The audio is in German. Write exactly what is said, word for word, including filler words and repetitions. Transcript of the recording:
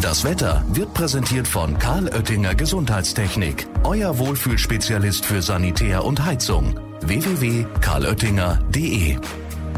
Das Wetter wird präsentiert von Karl Oettinger Gesundheitstechnik. Euer Wohlfühlspezialist für Sanitär und Heizung. w w w punkt karl oettinger punkt d e